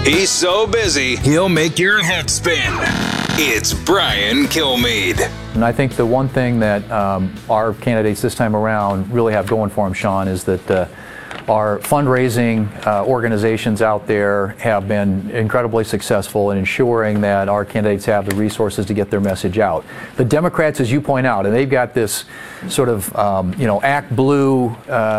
He's so busy, he'll make your head spin. It's Brian Kilmeade. And I think the one thing that our candidates this time around really have going for them, Sean, is that our fundraising organizations out there have been incredibly successful in ensuring that our candidates have the resources to get their message out. The Democrats, as you point out, and they've got this sort of, Act Blue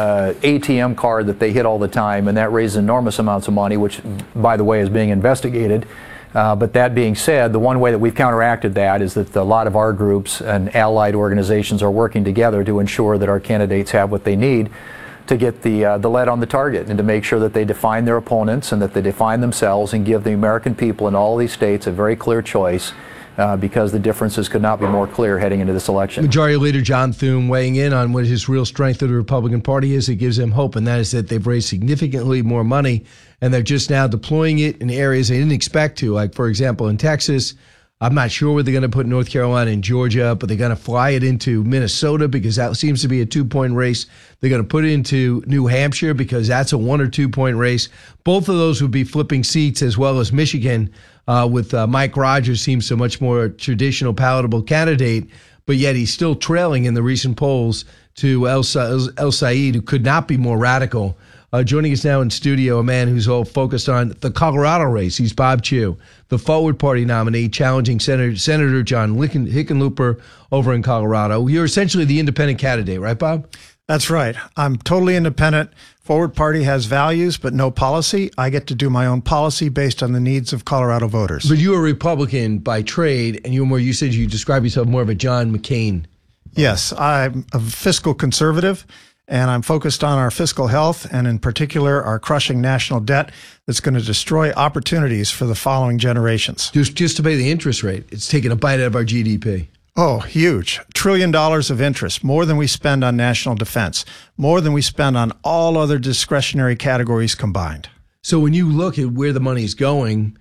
ATM card that they hit all the time, and that raises enormous amounts of money, which, by the way, is being investigated. But that being said, the one way that we've counteracted that is that a lot of our groups and allied organizations are working together to ensure that our candidates have what they need to get the lead on the target and to make sure that they define their opponents and that they define themselves and give the American people in all these states a very clear choice because the differences could not be more clear heading into this election. Majority Leader John Thune weighing in on what his real strength of the Republican Party is. It gives them hope, and that is that they've raised significantly more money and they're just now deploying it in areas they didn't expect to, like, for example, in Texas. I'm not sure where they're going to put North Carolina and Georgia, but they're going to fly it into Minnesota because that seems to be a 2-point race. They're going to put it into New Hampshire because that's a 1 or 2 point race. Both of those would be flipping seats, as well as Michigan with Mike Rogers seems a much more traditional, palatable candidate, but yet he's still trailing in the recent polls to El Said, who could not be more radical. Joining us now in studio, a man who's all focused on the Colorado race. He's Bob Chew, the Forward Party nominee, challenging Senator John Hickenlooper over in Colorado. You're essentially the independent candidate, right, Bob? That's right. I'm totally independent. Forward Party has values, but no policy. I get to do my own policy based on the needs of Colorado voters. But you're a Republican by trade, and you said you describe yourself more of a John McCain. Yes, I'm a fiscal conservative. And I'm focused on our fiscal health and in particular our crushing national debt that's going to destroy opportunities for the following generations. Just to pay the interest rate, it's taking a bite out of our GDP. Oh, huge. $1 trillion of interest, more than we spend on national defense, more than we spend on all other discretionary categories combined. So when you look at where the money's going,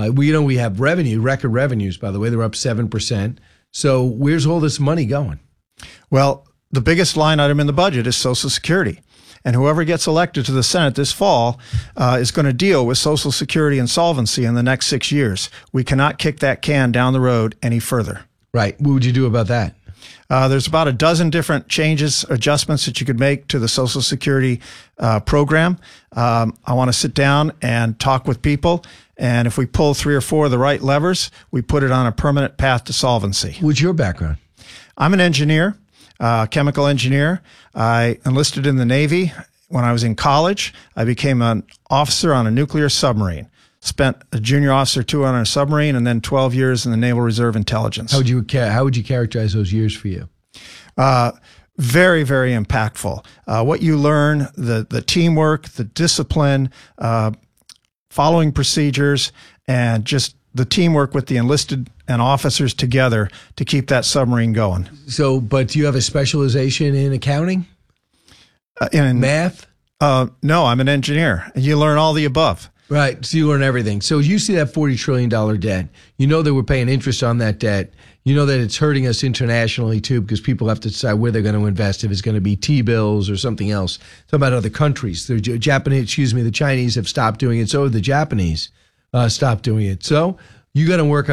we have record revenues, by the way, they're up 7%. So where's all this money going? Well, the biggest line item in the budget is Social Security. And whoever gets elected to the Senate this fall is going to deal with Social Security insolvency in the next 6 years. We cannot kick that can down the road any further. Right. What would you do about that? There's about a dozen different changes, adjustments that you could make to the Social Security program. I want to sit down and talk with people. And if we pull 3 or 4 of the right levers, we put it on a permanent path to solvency. What's your background? I'm an engineer. Chemical engineer. I enlisted in the Navy. When I was in college, I became an officer on a nuclear submarine. Spent a junior officer 2 on a submarine and then 12 years in the Naval Reserve Intelligence. How would you characterize those years for you? Very, very impactful. What you learn, the teamwork, the discipline, following procedures, and just the teamwork with the enlisted and officers together to keep that submarine going. So, but do you have a specialization in accounting? In math? No, I'm an engineer. You learn all the above. Right. So you learn everything. So you see that $40 trillion debt. You know that we're paying interest on that debt. You know that it's hurting us internationally too, because people have to decide where they're going to invest, if it's going to be T-bills or something else. Talk about other countries. The Chinese have stopped doing it. So have the Japanese stopped doing it. So you got to work